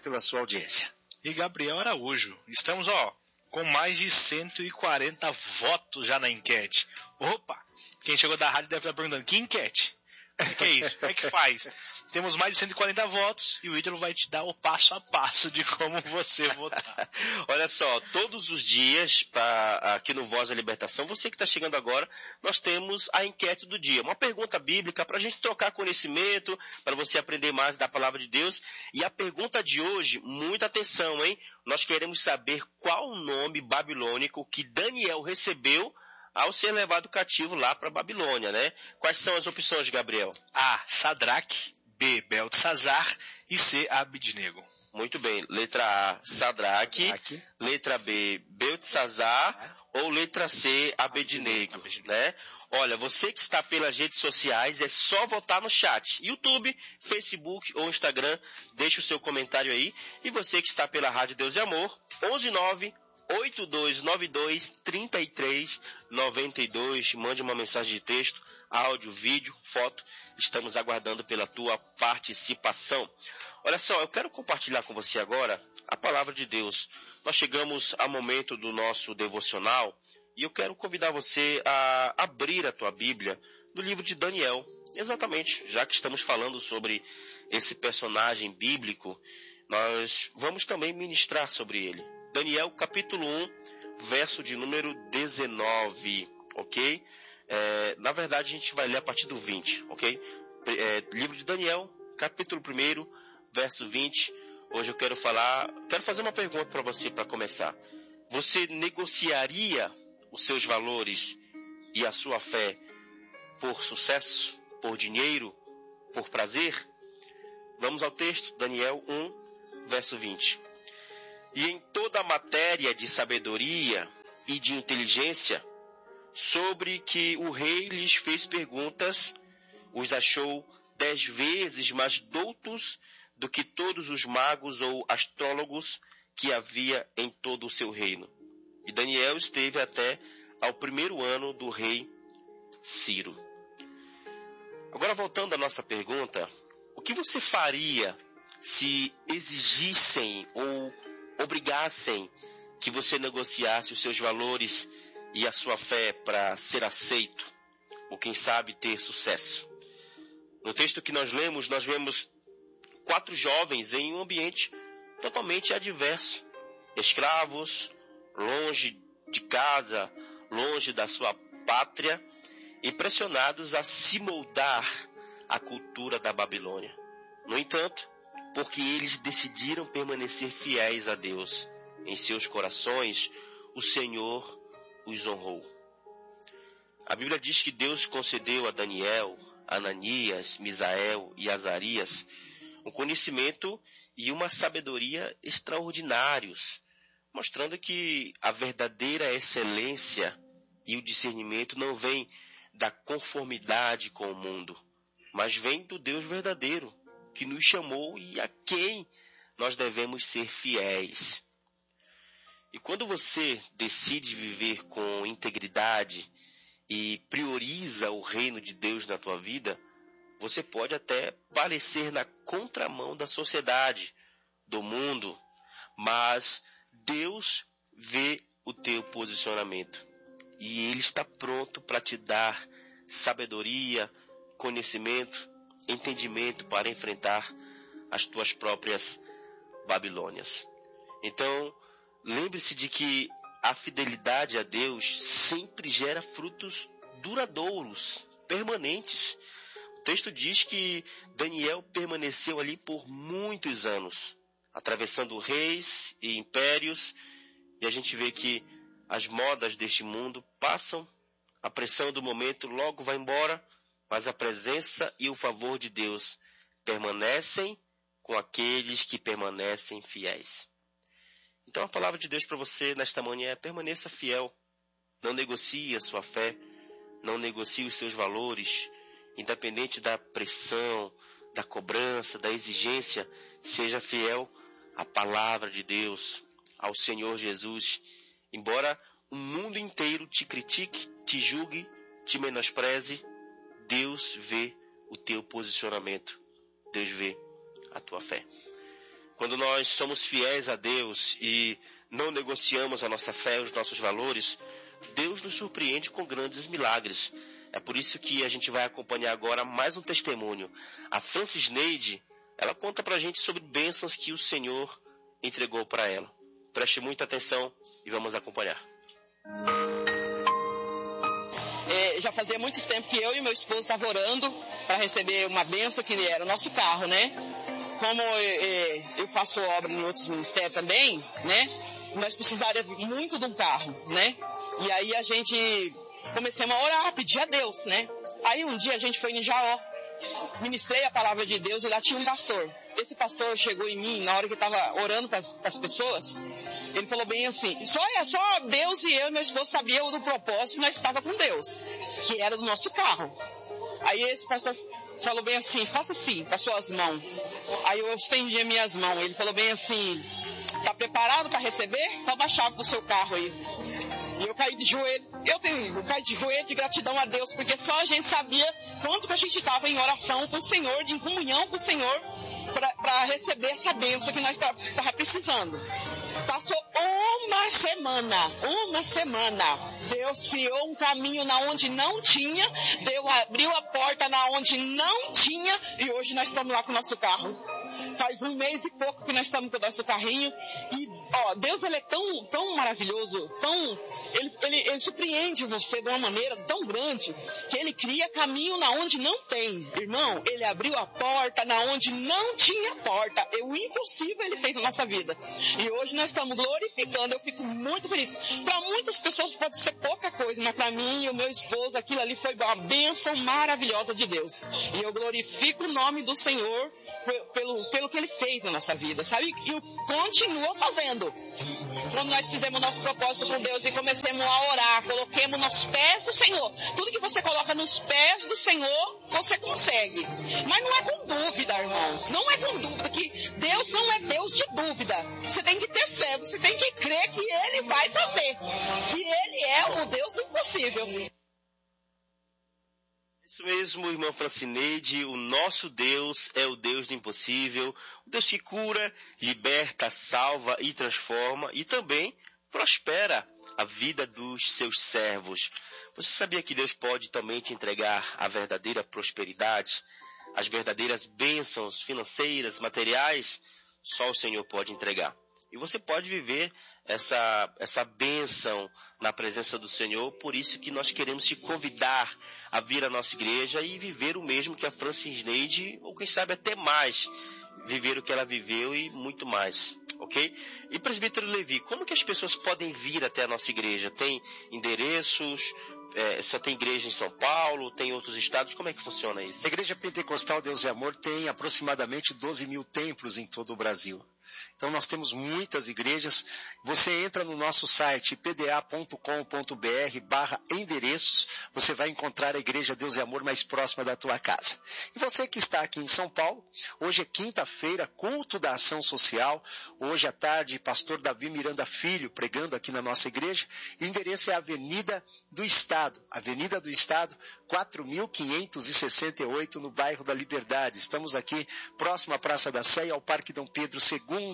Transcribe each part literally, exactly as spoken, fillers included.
pela sua audiência. E Gabriel Araújo. Estamos, ó, com mais de cento e quarenta votos já na enquete. Opa! Quem chegou da rádio deve estar perguntando, que enquete? O que, que é isso? Como é que faz? Temos mais de cento e quarenta votos e o Ítalo vai te dar o passo a passo de como você votar. Olha só, todos os dias, pra, aqui no Voz da Libertação, você que está chegando agora, nós temos a enquete do dia. Uma pergunta bíblica para a gente trocar conhecimento, para você aprender mais da palavra de Deus. E a pergunta de hoje, muita atenção, hein? Nós queremos saber qual o nome babilônico que Daniel recebeu ao ser levado cativo lá para a Babilônia, né? Quais são as opções, Gabriel? A. Sadraque. B. Beltesazar. E C. Abidnego. Muito bem. Letra A, Sadraque. Sadraque. Letra B, Beltesazar. Ah. Ou letra C, Abidnego, Abidnego, né? Olha, você que está pelas redes sociais, é só votar no chat. YouTube, Facebook ou Instagram, deixa o seu comentário aí. E você que está pela Rádio Deus e Amor, onze nove oito dois nove dois três três nove dois, mande uma mensagem de texto, áudio, vídeo, foto, estamos aguardando pela tua participação. Olha só, eu quero compartilhar com você agora a palavra de Deus. Nós chegamos ao momento do nosso devocional e eu quero convidar você a abrir a tua Bíblia no livro de Daniel. Exatamente, já que estamos falando sobre esse personagem bíblico, nós vamos também ministrar sobre ele. Daniel, capítulo um, verso de número dezenove, ok? É, na verdade, a gente vai ler a partir do vinte, ok? É, livro de Daniel, capítulo um, verso vinte. Hoje eu quero falar, quero fazer uma pergunta para você para começar. Você negociaria os seus valores e a sua fé por sucesso, por dinheiro, por prazer? Vamos ao texto, Daniel um, verso vinte. E em toda a matéria de sabedoria e de inteligência, sobre que o rei lhes fez perguntas, os achou dez vezes mais doutos do que todos os magos ou astrólogos que havia em todo o seu reino. E Daniel esteve até ao primeiro ano do rei Ciro. Agora, voltando à nossa pergunta, o que você faria se exigissem ou obrigassem que você negociasse os seus valores e a sua fé para ser aceito, ou quem sabe ter sucesso? No texto que nós lemos, nós vemos quatro jovens em um ambiente totalmente adverso, escravos, longe de casa, longe da sua pátria, e pressionados a se moldar à cultura da Babilônia. No entanto, porque eles decidiram permanecer fiéis a Deus em seus corações, o Senhor os honrou. A Bíblia diz que Deus concedeu a Daniel, Ananias, Misael e Azarias um conhecimento e uma sabedoria extraordinários, mostrando que a verdadeira excelência e o discernimento não vem da conformidade com o mundo, mas vem do Deus verdadeiro, que nos chamou e a quem nós devemos ser fiéis. E quando você decide viver com integridade e prioriza o reino de Deus na tua vida, você pode até parecer na contramão da sociedade, do mundo, mas Deus vê o teu posicionamento e Ele está pronto para te dar sabedoria, conhecimento, entendimento para enfrentar as tuas próprias Babilônias. Então, lembre-se de que a fidelidade a Deus sempre gera frutos duradouros, permanentes. O texto diz que Daniel permaneceu ali por muitos anos, atravessando reis e impérios, e a gente vê que as modas deste mundo passam, a pressão do momento logo vai embora, mas a presença e o favor de Deus permanecem com aqueles que permanecem fiéis. Então a palavra de Deus para você nesta manhã é: permaneça fiel, não negocie a sua fé, não negocie os seus valores, independente da pressão, da cobrança, da exigência, seja fiel à palavra de Deus, ao Senhor Jesus. Embora o mundo inteiro te critique, te julgue, te menospreze, Deus vê o teu posicionamento, Deus vê a tua fé. Quando nós somos fiéis a Deus e não negociamos a nossa fé, os nossos valores, Deus nos surpreende com grandes milagres. É por isso que a gente vai acompanhar agora mais um testemunho. A Francis Neide, ela conta pra gente sobre bênçãos que o Senhor entregou para ela. Preste muita atenção e vamos acompanhar. É, já fazia muito tempo que eu e meu esposo estavam orando para receber uma bênção que era o nosso carro, né? Como é, eu faço obra em outros ministérios também, né? Nós precisaríamos muito de um carro, né? E aí a gente começamos a orar, a pedir a Deus, né? Aí um dia a gente foi em Jaó, ministrei a palavra de Deus e lá tinha um pastor. Esse pastor chegou em mim na hora que estava orando para as pessoas. Ele falou bem assim, só, só Deus e eu e meu esposo sabiam do propósito, nós estávamos com Deus, que era do nosso carro. Aí esse pastor falou bem assim, faça assim, com as suas mãos. Aí eu estendi as minhas mãos. Ele falou bem assim, está preparado para receber? Então dá a chave do seu carro aí. E eu caí de joelho, eu, tenho, eu caí de joelho de gratidão a Deus, porque só a gente sabia quanto que a gente estava em oração com o Senhor, em comunhão com o Senhor, para receber essa bênção que nós estávamos precisando. Passou uma semana, uma semana, Deus criou um caminho na onde não tinha, Deus abriu a porta na onde não tinha, e hoje nós estamos lá com o nosso carro. Faz um mês e pouco que nós estamos com o nosso carrinho, e ó, Deus ele é tão, tão maravilhoso, tão, ele, ele, ele surpreende você de uma maneira tão grande, que ele cria caminho na onde não tem. Irmão, ele abriu a porta na onde não tinha porta, é o impossível ele fez na nossa vida, e hoje nós estamos glorificando, eu fico muito feliz. Para muitas pessoas pode ser pouca coisa, mas para mim e o meu esposo, aquilo ali foi uma bênção maravilhosa de Deus, e eu glorifico o nome do Senhor pelo, pelo que ele fez na nossa vida, sabe? E continua fazendo. Quando nós fizemos o nosso propósito com Deus e começamos a orar, coloquemos nos pés do Senhor. Tudo que você coloca nos pés do Senhor, você consegue. Mas não é com dúvida, irmãos. Não é com dúvida, que Deus não é Deus de dúvida. Você tem que ter fé, você tem que crer que Ele vai fazer. Que Ele é o Deus do impossível. Isso mesmo, irmã Francineide, o nosso Deus é o Deus do impossível, o Deus que cura, liberta, salva e transforma e também prospera a vida dos seus servos. Você sabia que Deus pode também te entregar a verdadeira prosperidade, as verdadeiras bênçãos financeiras, materiais? Só o Senhor pode entregar. E você pode viver essa, essa bênção na presença do Senhor. Por isso que nós queremos te convidar a vir à nossa igreja e viver o mesmo que a Francis Neide, ou quem sabe até mais, viver o que ela viveu e muito mais, ok? E presbítero Levi, como que as pessoas podem vir até a nossa igreja? Tem endereços? É, só tem igreja em São Paulo? Tem outros estados? Como é que funciona isso? A Igreja Pentecostal Deus e Amor tem aproximadamente doze mil templos em todo o Brasil. Então nós temos muitas igrejas. Você entra no nosso site p d a ponto com ponto b r barra endereços, você vai encontrar a Igreja Deus e Amor mais próxima da tua casa. E você que está aqui em São Paulo, hoje é quinta-feira, culto da ação social. Hoje à tarde, pastor Davi Miranda Filho pregando aqui na nossa igreja. E o endereço é a Avenida do Estado, Avenida do Estado, quatro mil quinhentos e sessenta e oito, no bairro da Liberdade. Estamos aqui próximo à Praça da Sé e ao Parque Dom Pedro segundo.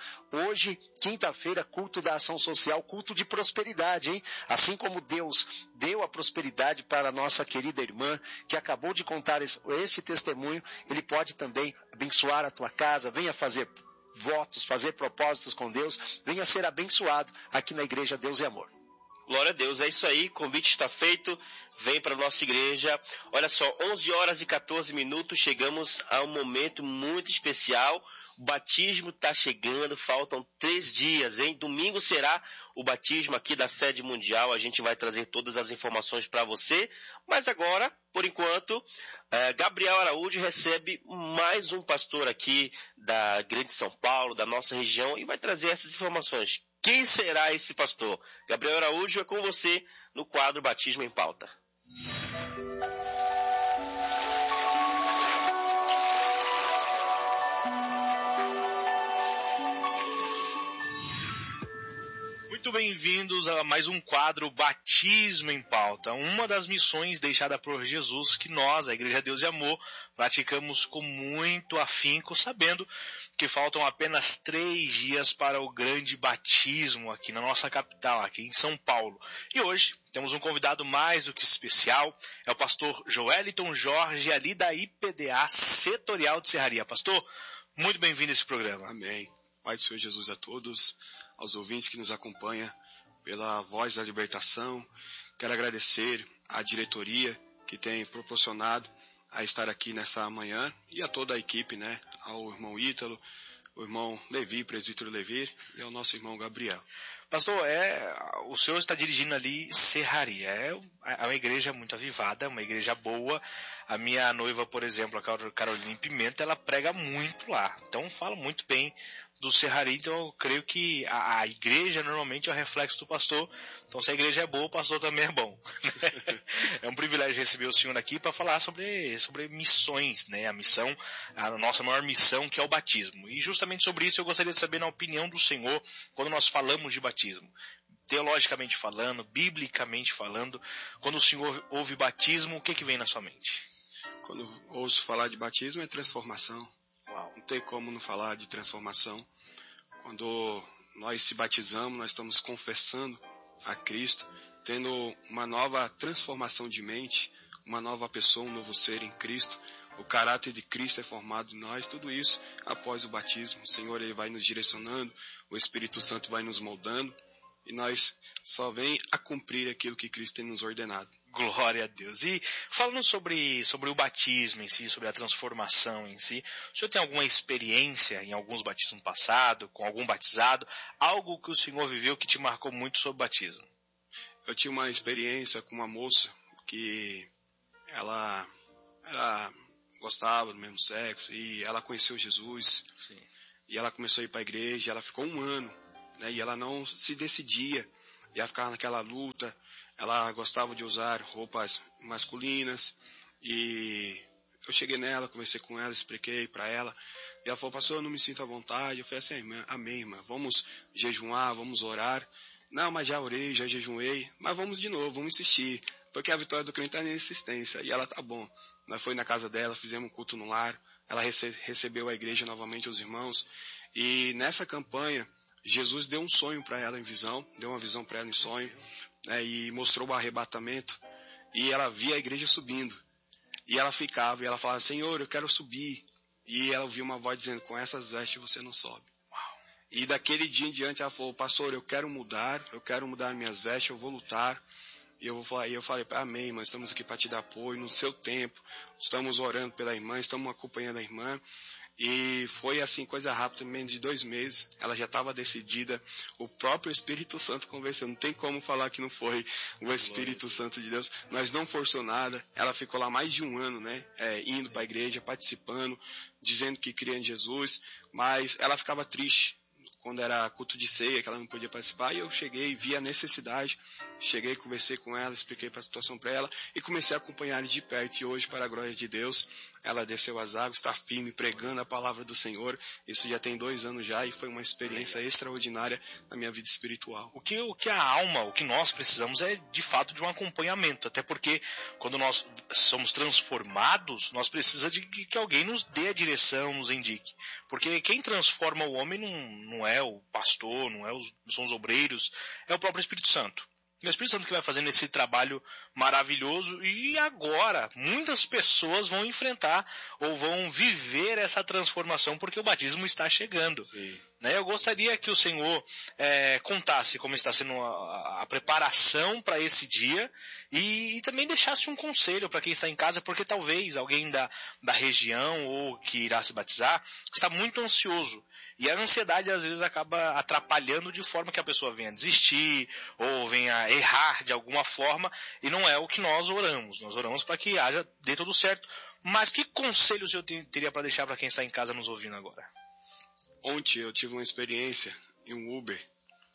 Hoje, quinta-feira, culto da ação social, culto de prosperidade, hein? Assim como Deus deu a prosperidade para a nossa querida irmã, que acabou de contar esse, esse testemunho, Ele pode também abençoar a tua casa. Venha fazer votos, fazer propósitos com Deus, venha ser abençoado aqui na Igreja Deus e Amor. Glória a Deus, é isso aí, convite está feito, vem para a nossa igreja. Olha só, onze horas e quatorze minutos, chegamos a um momento muito especial. O batismo está chegando, faltam três dias, hein? Domingo será o batismo aqui da sede mundial, a gente vai trazer todas as informações para você. Mas agora, por enquanto, eh, Gabriel Araújo recebe mais um pastor aqui da Grande São Paulo, da nossa região, e vai trazer essas informações. Quem será esse pastor? Gabriel Araújo, é com você no quadro Batismo em Pauta. Muito bem-vindos a mais um quadro Batismo em Pauta, uma das missões deixada por Jesus que nós, a Igreja Deus e Amor, praticamos com muito afinco, sabendo que faltam apenas três dias para o grande batismo aqui na nossa capital, aqui em São Paulo. E hoje temos um convidado mais do que especial, é o pastor Joeliton Jorge, ali da I P D A Setorial de Serraria. Pastor, muito bem-vindo a esse programa. Amém. Pai do Senhor Jesus a todos, aos ouvintes que nos acompanham pela Voz da Libertação. Quero agradecer à diretoria que tem proporcionado a estar aqui nessa manhã e a toda a equipe, né? Ao irmão Ítalo, o irmão Levi, presbítero Levi, e ao nosso irmão Gabriel. Pastor, é, o senhor está dirigindo ali Serraria, é, é uma igreja muito avivada, uma igreja boa. A minha noiva, por exemplo, a Carolina Pimenta, ela prega muito lá, então fala muito bem do Serraria. Então eu creio que a, a igreja normalmente é o reflexo do pastor, então se a igreja é boa, o pastor também é bom. É um privilégio receber o senhor aqui para falar sobre, sobre missões, né? A missão, a nossa maior missão, que é o batismo. E justamente sobre isso eu gostaria de saber na opinião do senhor, quando nós falamos de batismo. Teologicamente falando, biblicamente falando, quando o senhor ouve batismo, o que, que vem na sua mente? Quando ouço falar de batismo é transformação. Uau. Não tem como não falar de transformação. Quando nós se batizamos, nós estamos confessando a Cristo, tendo uma nova transformação de mente, uma nova pessoa, um novo ser em Cristo. O caráter de Cristo é formado em nós, tudo isso após o batismo. O Senhor ele vai nos direcionando, o Espírito Santo vai nos moldando, e nós só vem a cumprir aquilo que Cristo tem nos ordenado. Glória a Deus. E falando sobre, sobre o batismo em si, sobre a transformação em si, o senhor tem alguma experiência em alguns batismos passados, com algum batizado, algo que o senhor viveu que te marcou muito sobre o batismo? Eu tinha uma experiência com uma moça que ela, ela gostava do mesmo sexo e ela conheceu Jesus. Sim. E ela começou a ir para a igreja, ela ficou um ano, né, e ela não se decidia, e ela ficava naquela luta. Ela gostava de usar roupas masculinas e eu cheguei nela, conversei com ela, expliquei para ela. E ela falou, pastor, eu não me sinto à vontade. Eu falei assim, irmã, amém, irmã, vamos jejuar, vamos orar. Não, mas já orei, já jejuei, mas vamos de novo, vamos insistir, porque a vitória do crente está na insistência. E ela, tá bom. Nós fomos na casa dela, fizemos um culto no lar, ela rece- recebeu a igreja novamente, os irmãos. E nessa campanha, Jesus deu um sonho para ela em visão, deu uma visão para ela em sonho, né, e mostrou o arrebatamento, e ela via a igreja subindo, e ela ficava, e ela falava, Senhor, eu quero subir, e ela ouvia uma voz dizendo, com essas vestes você não sobe. Uau. E daquele dia em diante ela falou, pastor, eu quero mudar, eu quero mudar minhas vestes, eu vou lutar, e eu, vou falar, e eu falei, amém, irmã, estamos aqui para te dar apoio, no seu tempo, estamos orando pela irmã, estamos acompanhando a irmã. E foi assim, coisa rápida, em menos de dois meses, ela já estava decidida, o próprio Espírito Santo convenceu, não tem como falar que não foi o Espírito Santo de Deus, nós não forçou nada, ela ficou lá mais de um ano, né, é, indo para a igreja, participando, dizendo que cria em Jesus, mas ela ficava triste quando era culto de ceia, que ela não podia participar, e eu cheguei, vi a necessidade, cheguei, conversei com ela, expliquei a situação para ela, e comecei a acompanhar de perto, e hoje, para a glória de Deus, ela desceu as águas, está firme, pregando a palavra do Senhor, isso já tem dois anos já, e foi uma experiência extraordinária na minha vida espiritual. O que, o que a alma, o que nós precisamos é, de fato, de um acompanhamento, até porque, quando nós somos transformados, nós precisamos de que alguém nos dê a direção, nos indique, porque quem transforma o homem não, não é o pastor, não, é os, não são os obreiros, é o próprio Espírito Santo. E o Espírito Santo que vai fazendo esse trabalho maravilhoso, e agora muitas pessoas vão enfrentar ou vão viver essa transformação porque o batismo está chegando. Né? Eu gostaria que o Senhor é, contasse como está sendo a, a preparação para esse dia e, e também deixasse um conselho para quem está em casa, porque talvez alguém da, da região ou que irá se batizar está muito ansioso. E a ansiedade às vezes acaba atrapalhando de forma que a pessoa venha desistir ou venha errar de alguma forma, e não é o que nós oramos. Nós oramos para que haja, dê tudo certo. Mas que conselhos eu teria para deixar para quem está em casa nos ouvindo agora? Ontem eu tive uma experiência em um Uber,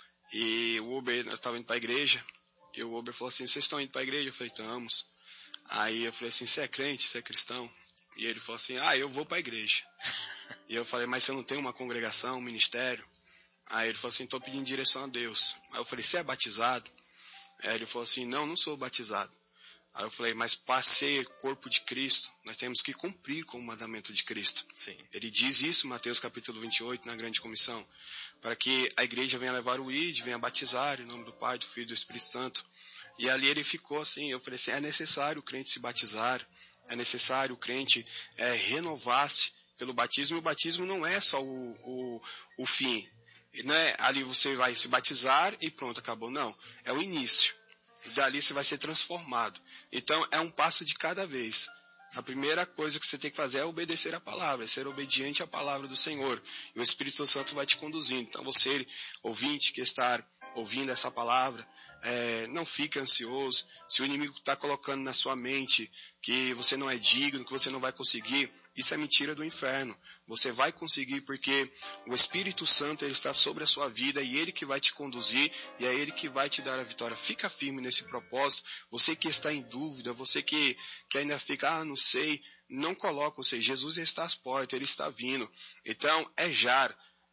e o Uber, nós estávamos indo para a igreja, e o Uber falou assim, vocês estão indo para a igreja? Eu falei, estamos. Aí eu falei assim, você é crente, você é cristão? E ele falou assim, ah, eu vou para a igreja. E eu falei, mas você não tem uma congregação, um ministério? Aí ele falou assim, estou pedindo direção a Deus. Aí eu falei, você é batizado? Aí ele falou assim, não, não sou batizado. Aí eu falei, mas para ser corpo de Cristo, nós temos que cumprir com o mandamento de Cristo. Sim. Ele diz isso, Mateus capítulo vinte e oito, na grande comissão, para que a igreja venha levar o I D, venha batizar em nome do Pai, do Filho e do Espírito Santo. E ali ele ficou assim, eu falei assim, é necessário o crente se batizar, é necessário o crente é, renovar-se pelo batismo, e o batismo não é só o, o, o fim. Não é ali você vai se batizar e pronto, acabou. Não, é o início. E dali você vai ser transformado. Então, é um passo de cada vez. A primeira coisa que você tem que fazer é obedecer a palavra, é ser obediente à palavra do Senhor. E o Espírito Santo vai te conduzindo. Então, você, ouvinte que está ouvindo essa palavra, é, não fique ansioso. Se o inimigo está colocando na sua mente que você não é digno, que você não vai conseguir, isso é mentira do inferno. Você vai conseguir porque o Espírito Santo ele está sobre a sua vida e ele que vai te conduzir e é ele que vai te dar a vitória. Fica firme nesse propósito. Você que está em dúvida, você que, que ainda fica, ah, não sei, não coloca, ou seja, Jesus está às portas, ele está vindo. Então, é já.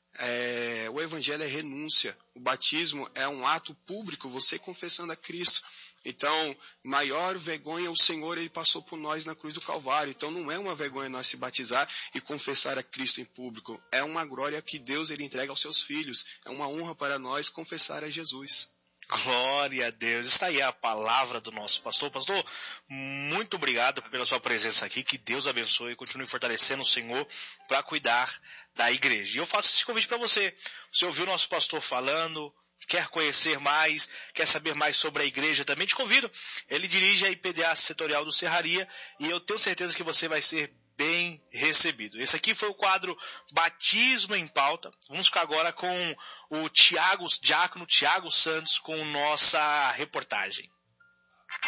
É, o evangelho é renúncia. O batismo é um ato público, você confessando a Cristo. Então, maior vergonha o Senhor, ele passou por nós na cruz do Calvário. Então, não é uma vergonha nós se batizar e confessar a Cristo em público. É uma glória que Deus ele entrega aos seus filhos. É uma honra para nós confessar a Jesus. Glória a Deus. Está aí a palavra do nosso pastor. Pastor, muito obrigado pela sua presença aqui. Que Deus abençoe e continue fortalecendo o Senhor para cuidar da igreja. E eu faço esse convite para você. Você ouviu o nosso pastor falando, quer conhecer mais, quer saber mais sobre a igreja, também te convido. Ele dirige a I P D A Setorial do Serraria e eu tenho certeza que você vai ser bem recebido. Esse aqui foi o quadro Batismo em Pauta. Vamos ficar agora com o Tiago, diácono Tiago Santos, com nossa reportagem.